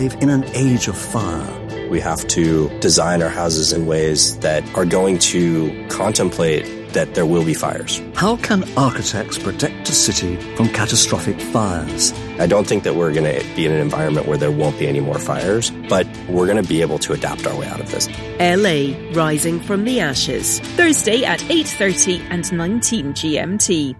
In an age of fire, we have to design our houses in ways that are going to contemplate that there will be fires. How can architects protect a city from catastrophic fires? I don't think that we're going to be in an environment where there won't be any more fires, but we're going to be able to adapt our way out of this. LA Rising from the Ashes, Thursday at 8:30 and 19 GMT.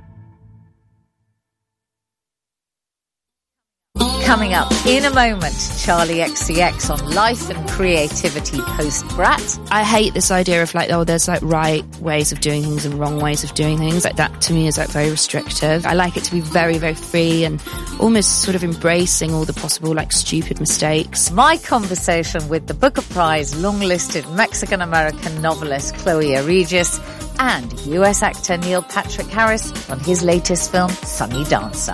Coming up in a moment, Charlie XCX on life and creativity post-Brat. I hate this idea of there's right ways of doing things and wrong ways of doing things. That to me is very restrictive. I like it to be very, very free and almost sort of embracing all the possible stupid mistakes. My conversation with the Booker Prize long-listed Mexican-American novelist Chloe Aregis and US actor Neil Patrick Harris on his latest film, Sunny Dancer.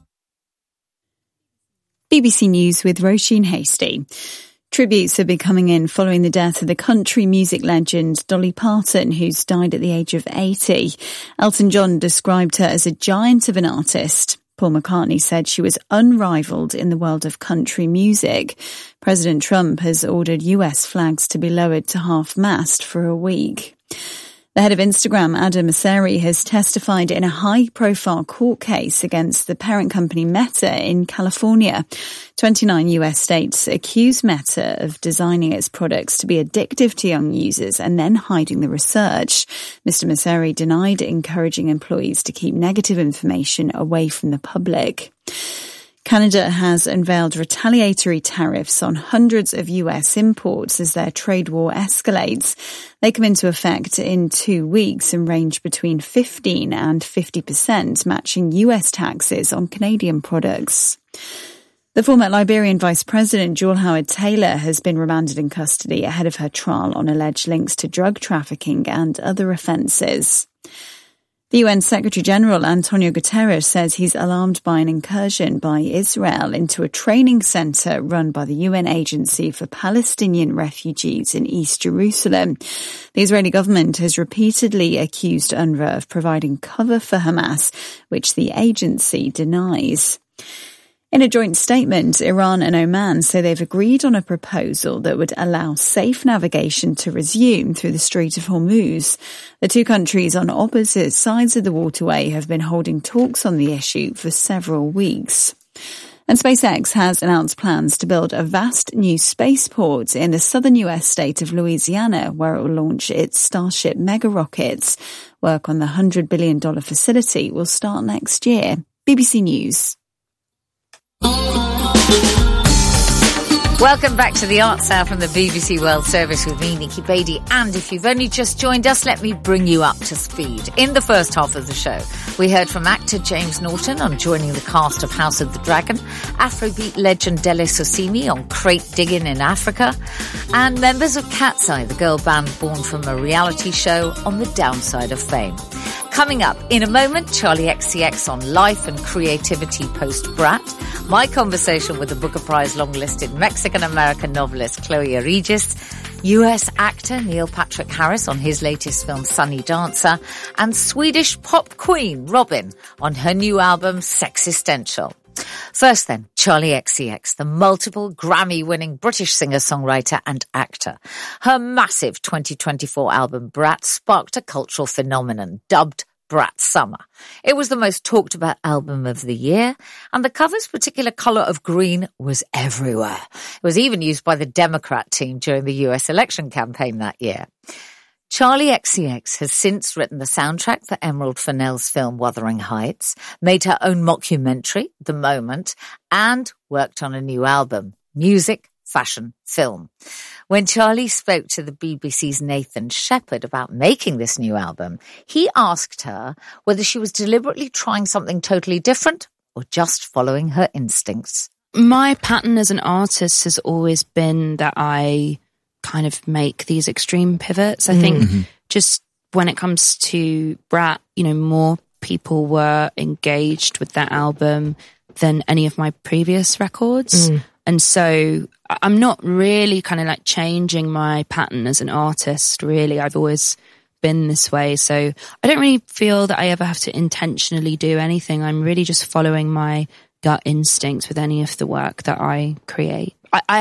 BBC News with Roisin Hasty. Tributes have been coming in following the death of the country music legend Dolly Parton, who's died at the age of 80. Elton John described her as a giant of an artist. Paul McCartney said she was unrivaled in the world of country music. President Trump has ordered US flags to be lowered to half-mast for a week. The head of Instagram, Adam Mosseri, has testified in a high-profile court case against the parent company Meta in California. 29 US states accuse Meta of designing its products to be addictive to young users and then hiding the research. Mr. Mosseri denied encouraging employees to keep negative information away from the public. Canada has unveiled retaliatory tariffs on hundreds of US imports as their trade war escalates. They come into effect in 2 weeks and range between 15 and 50%, matching US taxes on Canadian products. The former Liberian Vice President, Joel Howard Taylor, has been remanded in custody ahead of her trial on alleged links to drug trafficking and other offences. The UN Secretary-General Antonio Guterres says he's alarmed by an incursion by Israel into a training centre run by the UN Agency for Palestinian Refugees in East Jerusalem. The Israeli government has repeatedly accused UNRWA of providing cover for Hamas, which the agency denies. In a joint statement, Iran and Oman say they've agreed on a proposal that would allow safe navigation to resume through the Strait of Hormuz. The two countries on opposite sides of the waterway have been holding talks on the issue for several weeks. And SpaceX has announced plans to build a vast new spaceport in the southern US state of Louisiana, where it will launch its Starship mega rockets. Work on the $100 billion facility will start next year. BBC News. Welcome back to the Arts Hour from the BBC World Service with me, Nikki Beattie. And if you've only just joined us, let me bring you up to speed. In the first half of the show, we heard from actor James Norton on joining the cast of House of the Dragon, Afrobeat legend Dele Sosimi on crate digging in Africa, and members of Cat's Eye, the girl band born from a reality show on the downside of fame. Coming up in a moment, Charlie XCX on life and creativity post-Brat, my conversation with the Booker Prize long-listed Mexican-American novelist Chloe Aregis, US actor Neil Patrick Harris on his latest film Sunny Dancer, and Swedish pop queen Robyn on her new album Sexistential. First then, Charlie XCX, the multiple Grammy-winning British singer-songwriter and actor. Her massive 2024 album Brat sparked a cultural phenomenon dubbed Brat Summer. It was the most talked about album of the year, and the cover's particular colour of green was everywhere. It was even used by the Democrat team during the US election campaign that year. Charlie XCX has since written the soundtrack for Emerald Fennell's film Wuthering Heights, made her own mockumentary, The Moment, and worked on a new album, Music, Fashion, Film. When Charlie spoke to the BBC's Nathan Shepherd about making this new album, he asked her whether she was deliberately trying something totally different or just following her instincts. My pattern as an artist has always been that I kind of make these extreme pivots. I think just when it comes to Brat, more people were engaged with that album than any of my previous records. And so I'm not really kind of changing my pattern as an artist, really. I've always been this way. So I don't really feel that I ever have to intentionally do anything. I'm really just following my gut instincts with any of the work that I create. I